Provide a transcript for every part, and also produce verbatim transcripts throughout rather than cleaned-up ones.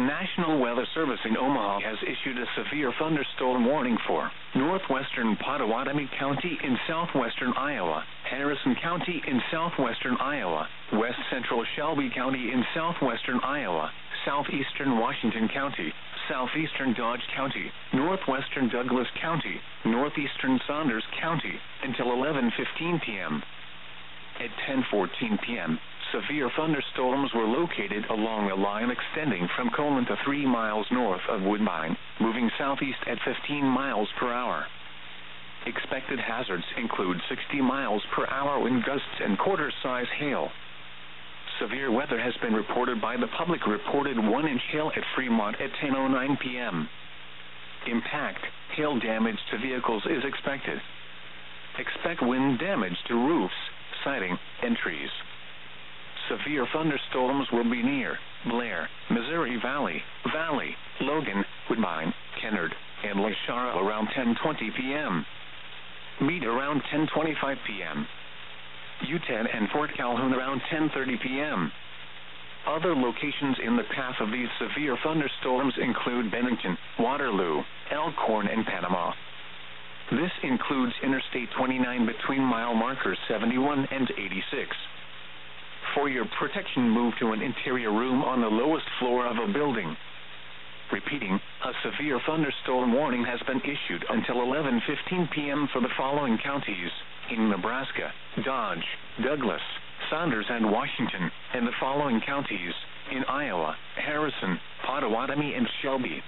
National Weather Service in Omaha has issued a severe thunderstorm warning for northwestern Pottawatomie County in southwestern Iowa, Harrison County in southwestern Iowa, west central Shelby County in southwestern Iowa, southeastern Washington County, southeastern Dodge County, northwestern Douglas County, northeastern Saunders County, until eleven fifteen p.m. At ten fourteen p.m., severe thunderstorms were located along a line extending from Colon to three miles north of Woodbine, moving southeast at fifteen miles per hour. Expected hazards include sixty miles per hour wind gusts and quarter-size hail. Severe weather has been reported by the public. Reported one inch hail at Fremont at ten oh nine p.m. Impact, hail damage to vehicles is expected. Expect wind damage to roofs, siding, and trees. Severe thunderstorms will be near Blair, Missouri Valley, Valley, Logan, Woodbine, Kennard, and Lake Shara around ten twenty p.m. Meade around ten twenty-five p.m. Uted and Fort Calhoun around ten thirty p.m. Other locations in the path of these severe thunderstorms include Bennington, Waterloo, Elkhorn, and Panama. This includes Interstate twenty-nine between mile markers seventy-one and eighty-six. For your protection, move to an interior room on the lowest floor of a building. Repeating, a severe thunderstorm warning has been issued until eleven fifteen p.m. for the following counties in Nebraska: Dodge, Douglas, Saunders, and Washington, and the following counties in Iowa: Harrison, Pottawatomie, and Shelby.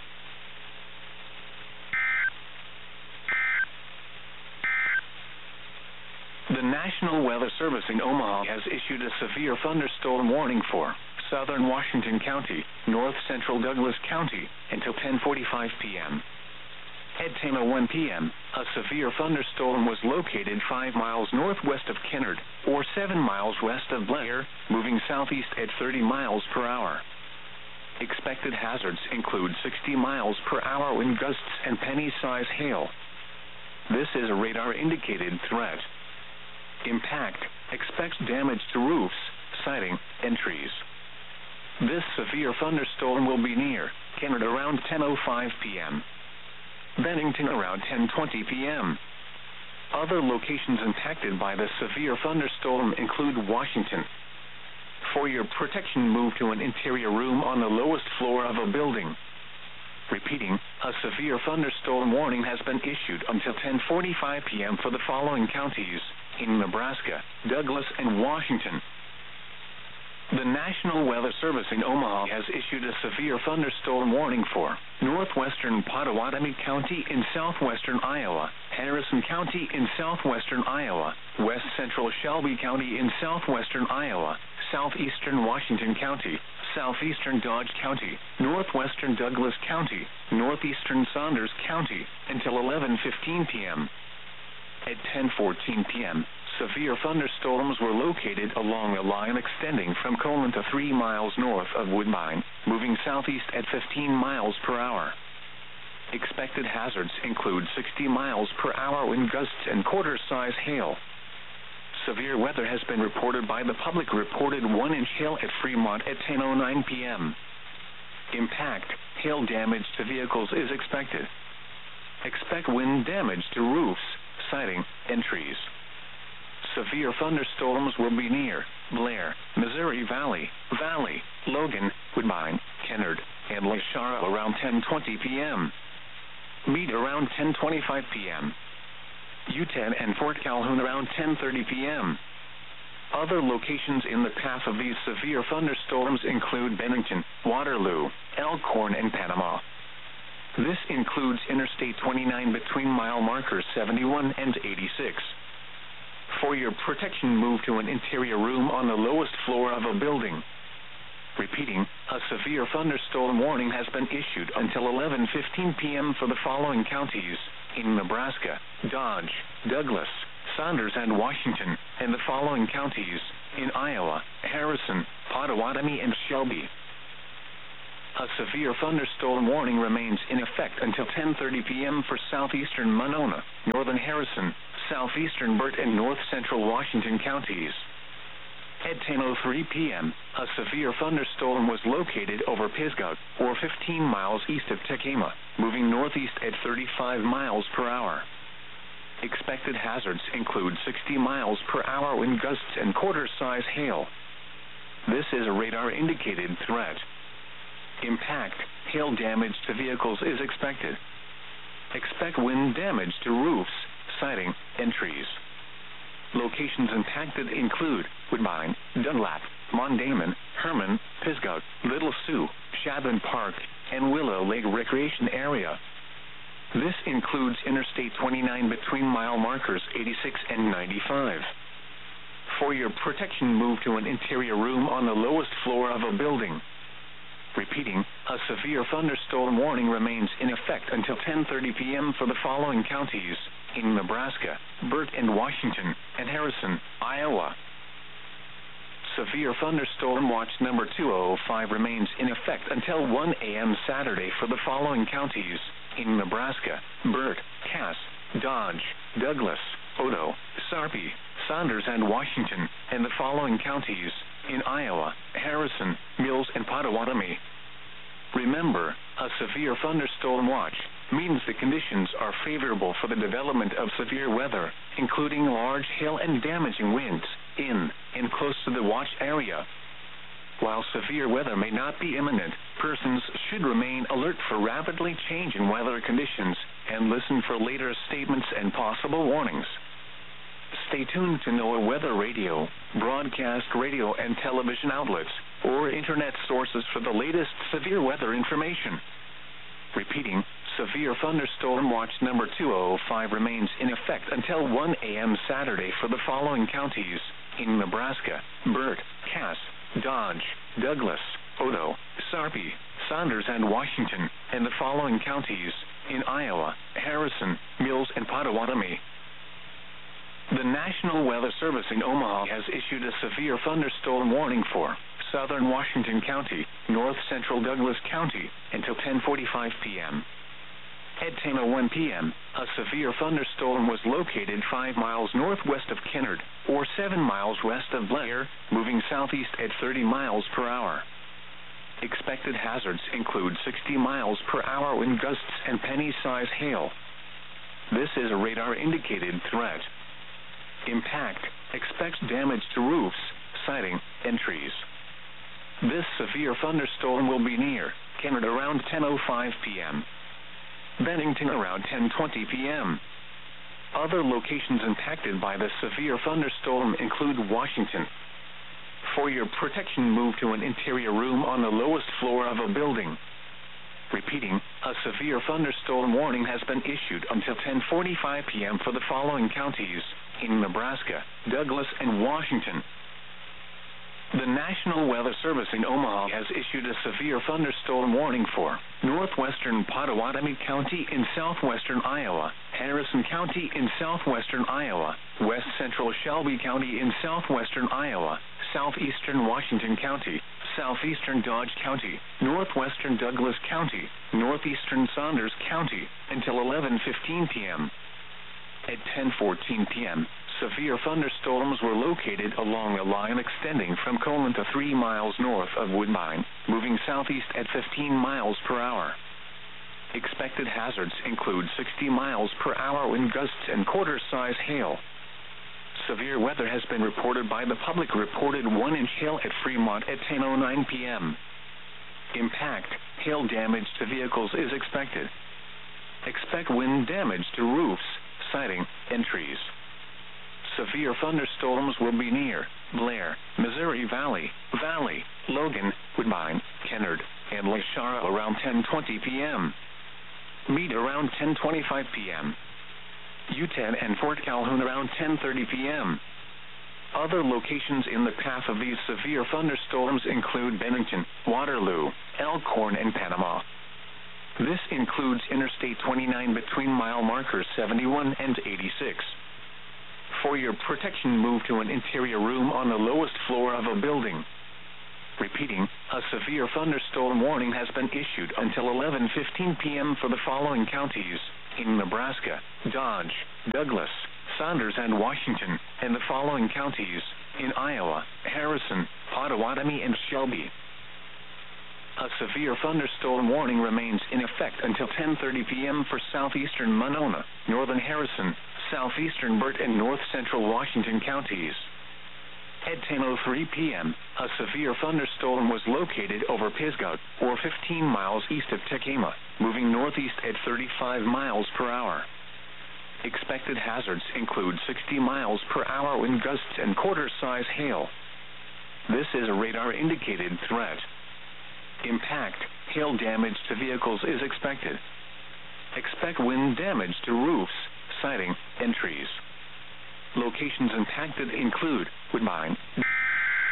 The National Weather Service in Omaha has issued a severe thunderstorm warning for southern Washington County, north central Douglas County, until ten forty-five p.m. At ten oh one p.m., a severe thunderstorm was located five miles northwest of Kennard, or seven miles west of Blair, moving southeast at thirty miles per hour. Expected hazards include sixty miles per hour wind gusts and penny-size hail. This is a radar-indicated threat. Impact, expects damage to roofs, siding, and trees. This severe thunderstorm will be near Kennard around ten oh five p.m. Bennington around ten twenty p.m. Other locations impacted by the severe thunderstorm include Washington. For your protection, move to an interior room on the lowest floor of a building. Repeating, a severe thunderstorm warning has been issued until ten forty-five p.m. for the following counties in Nebraska, Douglas, and Washington. The National Weather Service in Omaha has issued a severe thunderstorm warning for northwestern Pottawatomie County in southwestern Iowa, Harrison County in southwestern Iowa, west central Shelby County in southwestern Iowa, southeastern Washington County, southeastern Dodge County, northwestern Douglas County, northeastern Saunders County, until eleven fifteen p.m. At ten fourteen p.m., severe thunderstorms were located along a line extending from Colon to three miles north of Woodbine, moving southeast at fifteen miles per hour. Expected hazards include sixty miles per hour wind gusts and quarter-size hail. Severe weather has been reported by the public. Reported one inch hail at Fremont at ten oh nine p.m. Impact, hail damage to vehicles is expected. Expect wind damage to roofs, siding, and trees. Severe thunderstorms will be near Blair, Missouri Valley, Valley, Logan, Woodbine, Kennard, and Lake Shara around ten twenty p.m. Meade around ten twenty-five p.m. Uted and Fort Calhoun around ten thirty p.m. Other locations in the path of these severe thunderstorms include Bennington, Waterloo, Elkhorn, and Panama. This includes Interstate twenty-nine between mile markers seventy-one and eighty-six. For your protection, move to an interior room on the lowest floor of a building. Repeating, a severe thunderstorm warning has been issued until eleven fifteen p.m. for the following counties in Nebraska: Dodge, Douglas, Saunders, and Washington, and the following counties in Iowa: Harrison, Pottawatomie, and Shelby. A severe thunderstorm warning remains in effect until ten thirty p.m. for southeastern Monona, northern Harrison, southeastern Burt, and north central Washington counties. At ten oh three p.m., a severe thunderstorm was located over Pisgah, or fifteen miles east of Tekema, moving northeast at thirty-five miles per hour. Expected hazards include sixty miles per hour wind gusts and quarter-size hail. This is a radar-indicated threat. Impact, hail damage to vehicles is expected. Expect wind damage to roofs, siding, and trees. Locations impacted include Woodbine, Dunlap, Mondayman, Herman, Pisgah, Little Sioux, Shaban Park, and Willow Lake Recreation Area. This includes Interstate twenty-nine between mile markers eighty-six and ninety-five. For your protection, move to an interior room on the lowest floor of a building. Repeating, a severe thunderstorm warning remains in effect until ten thirty p.m. for the following counties in Nebraska, Burt and Washington, and Harrison, Iowa. Severe thunderstorm watch number two oh five remains in effect until one a.m. Saturday for the following counties in Nebraska, Burt, Cass, Dodge, Douglas, Odo, Sarpy, Saunders, and Washington, and the following counties in Iowa, Harrison, Mills, and Potawatomi. Remember, a severe thunderstorm watch means the conditions are favorable for the development of severe weather, including large hail and damaging winds, in and close to the watch area. While severe weather may not be imminent, persons should remain alert for rapidly changing weather conditions and listen for later statements and possible warnings. Stay tuned to NOAA Weather Radio, broadcast radio and television outlets, or internet sources for the latest severe weather information. Repeating, severe thunderstorm watch number two oh five remains in effect until one a.m. Saturday for the following counties in Nebraska, Burt, Cass, Dodge, Douglas, Odo, Sarpy, Saunders, and Washington, and the following counties in Iowa, Harrison, Mills, and Potawatomi. The National Weather Service in Omaha has issued a severe thunderstorm warning for southern Washington County, north central Douglas County, until ten forty-five p.m. At ten oh one p.m., a severe thunderstorm was located five miles northwest of Kennard, or seven miles west of Blair, moving southeast at thirty miles per hour. Expected hazards include sixty miles per hour wind gusts and penny-size hail. This is a radar-indicated threat. Impact, expects damage to roofs, siding, and trees. This severe thunderstorm will be near Kennard around ten oh five p.m. Bennington around ten twenty p.m. Other locations impacted by the severe thunderstorm include Washington. For your protection, move to an interior room on the lowest floor of a building. Repeating, a severe thunderstorm warning has been issued until ten forty-five p.m. for the following counties in Nebraska, Douglas, and Washington. The National Weather Service in Omaha has issued a severe thunderstorm warning for northwestern Potawatomi County in southwestern Iowa, Harrison County in southwestern Iowa, west central Shelby County in southwestern Iowa, southeastern Washington County, southeastern Dodge County, northwestern Douglas County, northeastern Saunders County, until eleven fifteen p.m. At ten fourteen p.m., severe thunderstorms were located along a line extending from Coleman to three miles north of Woodbine, moving southeast at fifteen miles per hour. Expected hazards include sixty miles per hour wind gusts and quarter-size hail. Severe weather has been reported by the public. Reported one inch hail at Fremont at ten oh nine p.m. Impact, hail damage to vehicles is expected. Expect wind damage to roofs, siding, and trees. Severe thunderstorms will be near Blair, Missouri Valley, Valley, Logan, Woodbine, Kennard, and Lashara around ten twenty p.m. Meade around ten twenty-five p.m. U ten and Fort Calhoun around ten thirty p.m. Other locations in the path of these severe thunderstorms include Bennington, Waterloo, Elkhorn, and Panama. This includes Interstate twenty-nine between mile markers seventy-one and eighty-six. For your protection, move to an interior room on the lowest floor of a building. Repeating, a severe thunderstorm warning has been issued until eleven fifteen p.m. for the following counties in Nebraska, Dodge, Douglas, Saunders, and Washington, and the following counties in Iowa, Harrison, Pottawatomie, and Shelby. A severe thunderstorm warning remains in effect until ten thirty p.m. for southeastern Monona, northern Harrison, southeastern Burt, and north central Washington counties. At ten oh three p.m., a severe thunderstorm was located over Pisgah, or fifteen miles east of Tekema, moving northeast at thirty-five miles per hour. Expected hazards include sixty miles per hour wind gusts and quarter-size hail. This is a radar-indicated threat. Impact, hail damage to vehicles is expected. Expect wind damage to roofs, siding, and trees. Locations impacted include Woodbine,